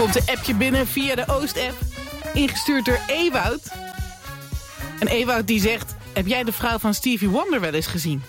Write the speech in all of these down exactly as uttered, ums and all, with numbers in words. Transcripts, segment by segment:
Komt een appje binnen via de Oost-app. Ingestuurd door Ewout. En Ewout die zegt... Heb jij de vrouw van Stevie Wonder wel eens gezien?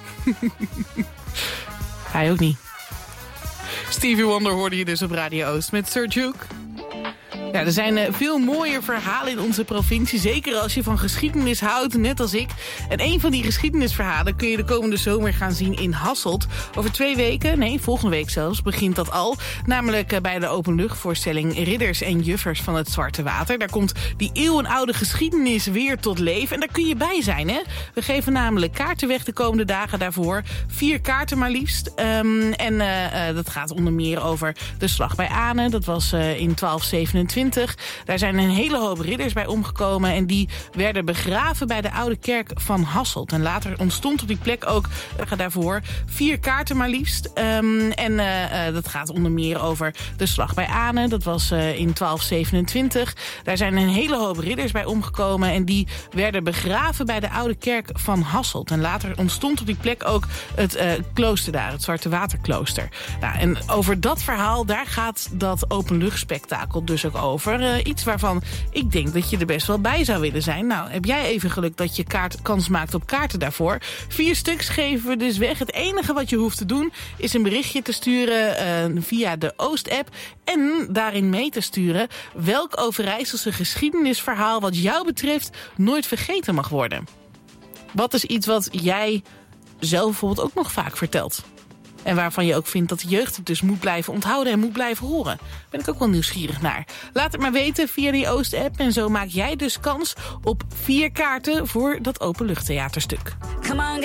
Hij ook niet. Stevie Wonder hoorde je dus op Radio Oost met Sir Duke. Ja, er zijn uh, veel mooie verhalen in onze provincie. Zeker als je van geschiedenis houdt, net als ik. En een van die geschiedenisverhalen kun je de komende zomer gaan zien in Hasselt. Over twee weken, nee, volgende week zelfs, begint dat al. Namelijk uh, bij de openluchtvoorstelling Ridders en Juffers van het Zwarte Water. Daar komt die eeuwenoude geschiedenis weer tot leven. En daar kun je bij zijn, hè? We geven namelijk kaarten weg de komende dagen daarvoor. Vier kaarten maar liefst. Um, en uh, uh, dat gaat onder meer over de slag bij Anen. Dat was uh, in twaalf zevenentwintig. Daar zijn een hele hoop ridders bij omgekomen en die werden begraven bij de oude kerk van Hasselt. En later ontstond op die plek ook uh, daarvoor vier kaarten maar liefst. Um, en uh, uh, dat gaat onder meer over de slag bij Anen. Dat was uh, in twaalf zevenentwintig. Daar zijn een hele hoop ridders bij omgekomen en die werden begraven bij de oude kerk van Hasselt. En later ontstond op die plek ook het uh, klooster daar, het Zwarte Waterklooster. Nou, en over dat verhaal, daar gaat dat openluchtspektakel dus ook over. Uh, iets waarvan ik denk dat je er best wel bij zou willen zijn. Nou, heb jij even geluk dat je kaart, kans maakt op kaarten daarvoor. Vier stuks geven we dus weg. Het enige wat je hoeft te doen is een berichtje te sturen uh, via de Oost-app. En daarin mee te sturen welk Overijsselse geschiedenisverhaal wat jou betreft nooit vergeten mag worden. Wat is iets wat jij zelf bijvoorbeeld ook nog vaak vertelt? En waarvan je ook vindt dat de jeugd het dus moet blijven onthouden en moet blijven horen. Ben ik ook wel nieuwsgierig naar. Laat het maar weten via die Oost-app. En zo maak jij dus kans op vier kaarten voor dat openluchttheaterstuk. Come on.